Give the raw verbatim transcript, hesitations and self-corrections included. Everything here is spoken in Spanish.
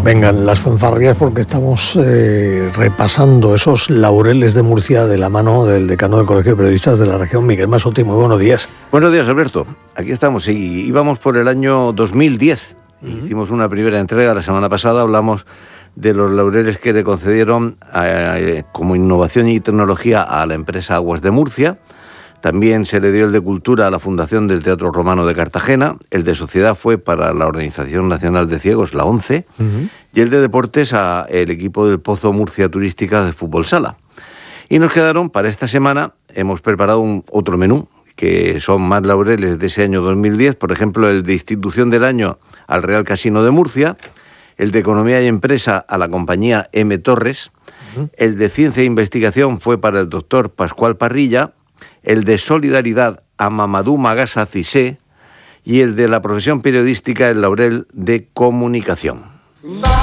Vengan las fanfarrias porque estamos eh, repasando esos laureles de Murcia de la mano del decano del Colegio de Periodistas de la región, Miguel Masotti. Muy buenos días. Buenos días, Alberto. Aquí estamos. Y íbamos por el año dos mil diez. Uh-huh. Hicimos una primera entrega la semana pasada. Hablamos de los laureles que le concedieron a, a, como innovación y tecnología a la empresa Aguas de Murcia. También se le dio el de Cultura a la Fundación del Teatro Romano de Cartagena, el de Sociedad fue para la Organización Nacional de Ciegos, la ONCE, uh-huh. y el de Deportes al equipo del Pozo Murcia Turística de Fútbol Sala. Y nos quedaron, para esta semana, hemos preparado un otro menú, que son más laureles de ese año dos mil diez, por ejemplo, el de Institución del Año al Real Casino de Murcia, el de Economía y Empresa a la compañía M. Torres, uh-huh. el de Ciencia e Investigación fue para el doctor Pascual Parrilla, el de Solidaridad a Mamadou Magassa Cissé y el de la profesión periodística el laurel de Comunicación.